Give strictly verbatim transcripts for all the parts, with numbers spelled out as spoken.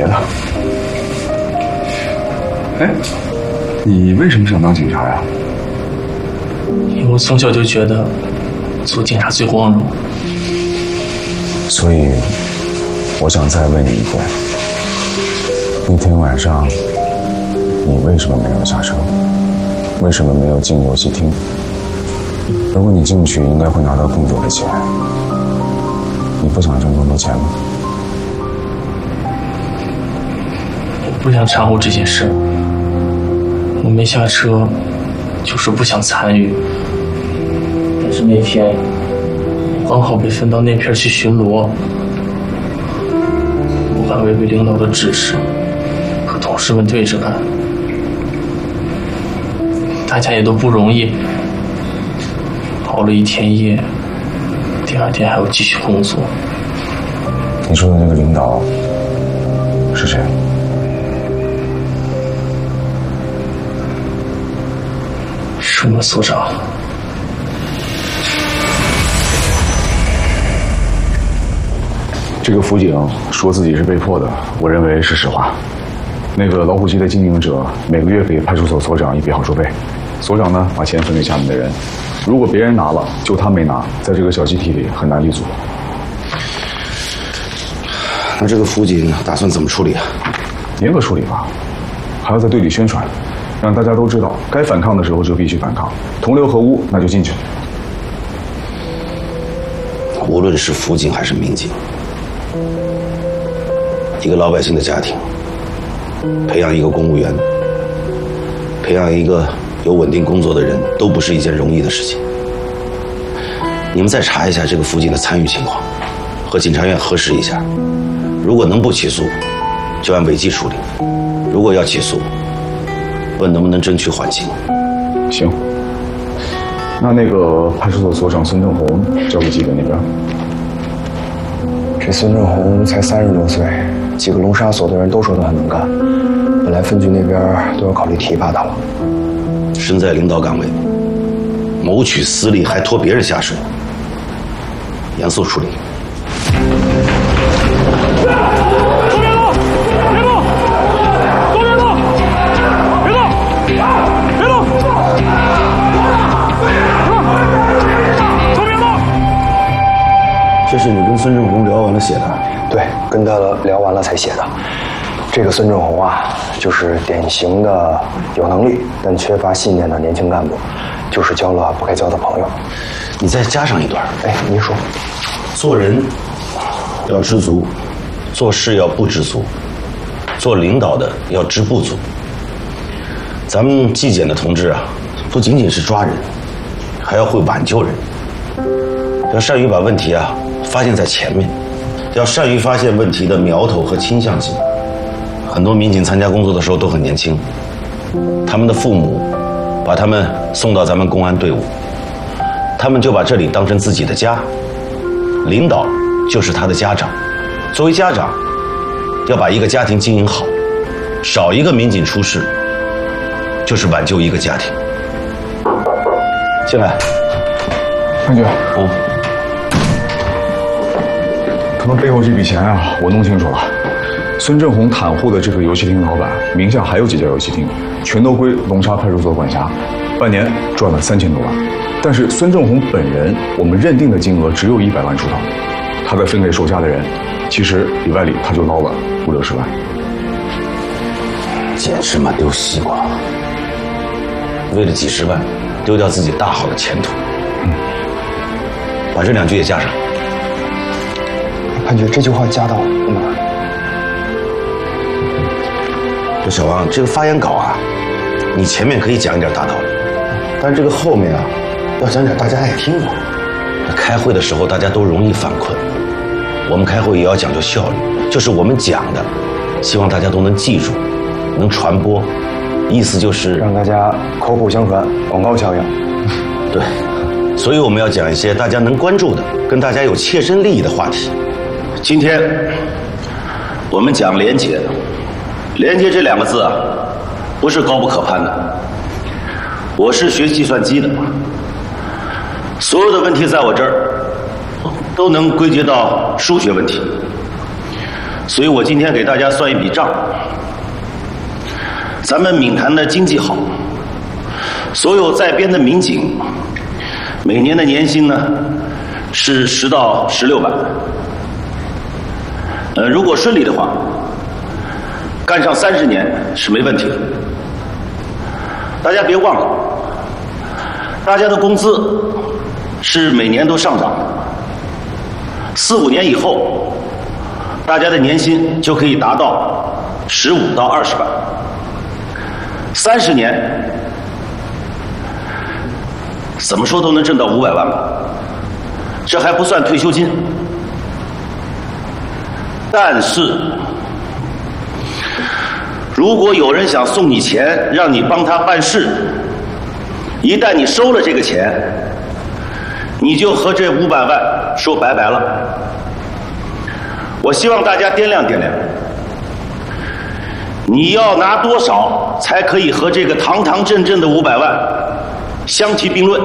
别的。哎，你为什么想当警察呀？ 因为我从小就觉得做警察最光荣。 所以，我想再问你一遍：那天晚上，你为什么没有下车？为什么没有进游戏厅？如果你进去，应该会拿到更多的钱。你不想挣更多钱吗？ 我不想掺和这件事，我没下车，就是不想参与。但是那天我刚好被分到那片去巡逻，我还违背领导的指示，和同事们对着干，大家也都不容易，熬了一天夜，第二天还要继续工作。 你说的那个领导是谁？ 是我们所长。 这个辅警说自己是被迫的，我认为是实话。那个老虎机的经营者每个月给派出所所长一笔好处费，所长呢把钱分给下面的人，如果别人拿了，就他没拿，在这个小集体里很难立足。 那这个辅警打算怎么处理啊？ 严格处理吧，还要在队里宣传，让大家都知道，该反抗的时候就必须反抗，同流合污那就进去。 无论是辅警还是民警，一个老百姓的家庭，培养一个公务员，培养一个有稳定工作的人，都不是一件容易的事情。你们再查一下这个辅警的参与情况，和检察院核实一下。如果能不起诉，就按违纪处理；如果要起诉，问能不能争取缓刑。 行。那那个派出所所长孙正红交给纪委那边。 这孙正红才三十多岁，几个龙沙所的人都说他很能干，本来分局那边都要考虑提拔他了。 身在领导岗位，谋取私利还拖别人下水，严肃处理。这是你跟孙正红聊完了写的？ 对，跟他聊完了才写的。这个孙正红啊，就是典型的有能力但缺乏信念的年轻干部，就是交了不该交的朋友。 你再加上一段。 哎，您说， 做人要知足，做事要不知足，做领导的要知不足。咱们纪检的同志啊，不仅仅是抓人，还要会挽救人，要善于把问题啊发现在前面，要善于发现问题的苗头和倾向性。很多民警参加工作的时候都很年轻，他们的父母把他们送到咱们公安队伍，他们就把这里当成自己的家，领导就是他的家长。作为家长，要把一个家庭经营好，少一个民警出事，就是挽救一个家庭。进来， 潘局。 嗯。 可能背后这笔钱啊，我弄清楚了。孙正红袒护的这个游戏厅老板名下还有几家游戏厅，全都归龙沙派出所管辖，半年赚了三千多万。但是孙正红本人，我们认定的金额只有一百万出头，他再分给手下的人，其实里外里他就捞了五六十万。 捡芝麻丢西瓜，为了几十万丢掉自己大好的前途。嗯，把这两句也加上。 潘局，这句话加到哪儿？ 这小王，这个发言稿啊，你前面可以讲一点大道理，但是这个后面啊，要讲点大家爱听的。开会的时候大家都容易犯困，我们开会也要讲究效率，就是我们讲的，希望大家都能记住，能传播，意思就是让大家口口相传，广告效应。 对，所以我们要讲一些大家能关注的，跟大家有切身利益的话题。今天我们讲廉洁，廉洁这两个字啊，不是高不可攀的。我是学计算机的，所有的问题在我这儿都能归结到数学问题。 所以我今天给大家算一笔账。咱们闽潭的经济好，所有在编的民警每年的年薪呢是十到十六万。呃，如果顺利的话，干上三十年是没问题的。大家别忘了，大家的工资是每年都上涨的。四五年以后，大家的年薪就可以达到十五到二十万。三十年，怎么说都能挣到五百万吧，这还不算退休金。但是，如果有人想送你钱，让你帮他办事，一旦你收了这个钱，你就和这五百万说拜拜了。我希望大家掂量掂量，你要拿多少才可以和这个堂堂正正的五百万相提并论？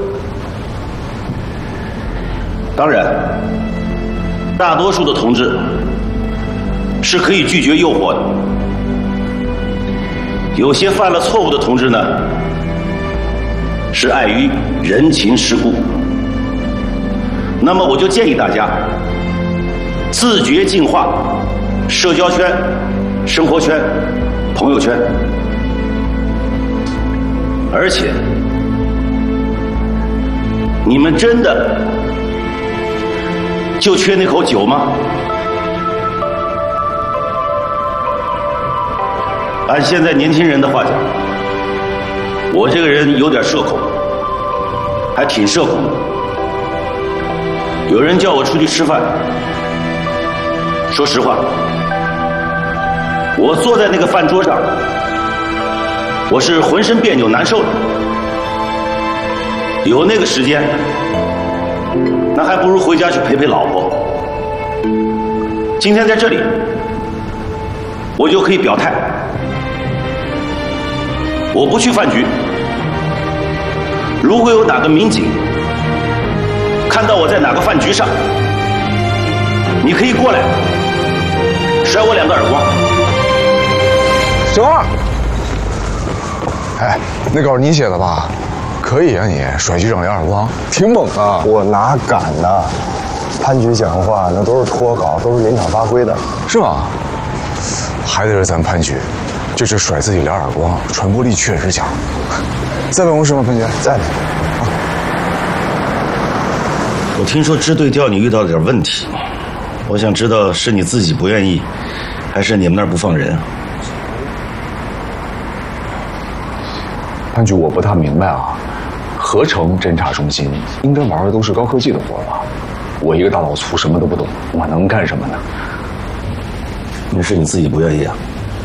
当然，大多数的同志是可以拒绝诱惑的。有些犯了错误的同志呢，是碍于人情世故。那么我就建议大家自觉净化社交圈、生活圈、朋友圈。而且，你们真的就缺那口酒吗？按现在年轻人的话讲，我这个人有点社恐，还挺社恐的。有人叫我出去吃饭，说实话，我坐在那个饭桌上，我是浑身别扭难受的。有那个时间，那还不如回家去陪陪老婆。今天在这里，我就可以表态，我不去饭局。如果有哪个民警看到我在哪个饭局上，你可以过来甩我两个耳光。 小二，哎，那稿你写的吧？可以啊你，甩局长两耳光，挺猛啊！ 我哪敢呢？潘局讲话那都是脱稿，都是临场发挥的， 是吗？还得是咱潘局，这是甩自己两耳光，传播力确实强。在办公室吗，潘局？ 在。 我听说支队调你遇到了点问题，我想知道是你自己不愿意，还是你们那儿不放人？ 潘局，我不大明白啊，合成侦察中心应该玩的都是高科技的活吧？我一个大老粗什么都不懂，我能干什么呢？ 那是你自己不愿意啊。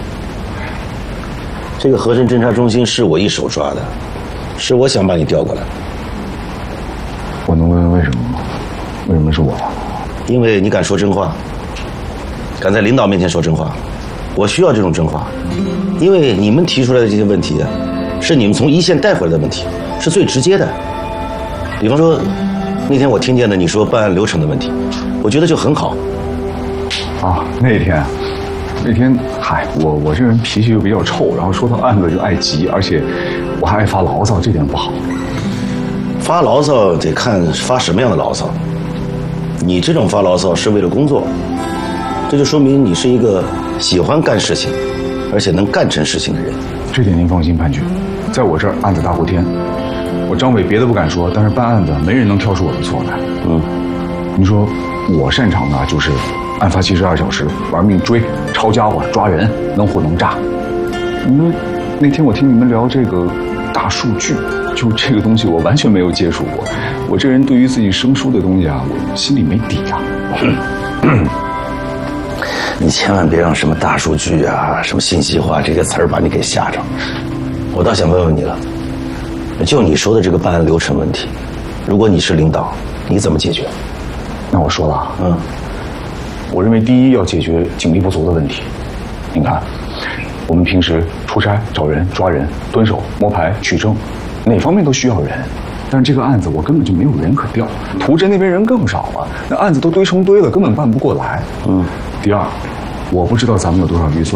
这个合成侦察中心是我一手抓的，是我想把你调过来。 我能问问为什么吗？为什么是我呀？ 因为你敢说真话，敢在领导面前说真话，我需要这种真话。因为你们提出来的这些问题，是你们从一线带回来的问题，是最直接的。比方说，那天我听见的你说办案流程的问题，我觉得就很好。 啊，那天，那天，嗨，我我这人脾气又比较臭，然后说到案子就爱急，而且我还爱发牢骚，这点不好。 发牢骚得看发什么样的牢骚。你这种发牢骚是为了工作，这就说明你是一个喜欢干事情，而且能干成事情的人。 这点您放心，潘局，在我这儿案子大过天。我张伟别的不敢说，但是办案子没人能挑出我的错来。 嗯， 您说我擅长的就是案发七十二小时玩命追、抄家伙、抓人，能唬能炸。你说那天我听你们聊这个大数据，就这个东西我完全没有接触过。我这人对于自己生疏的东西啊，我心里没底啊。 你千万别让什么大数据啊、什么信息化这些词儿把你给吓着。我倒想问问你了，就你说的这个办案流程问题，如果你是领导，你怎么解决？ 那我说了啊， 嗯， 我认为第一要解决警力不足的问题。你看，我们平时出差、找人、抓人、蹲守、摸排、取证，哪方面都需要人。但是这个案子我根本就没有人可调，图侦那边人更少了，那案子都堆成堆了，根本办不过来。 嗯。 第二， 我不知道咱们有多少预算。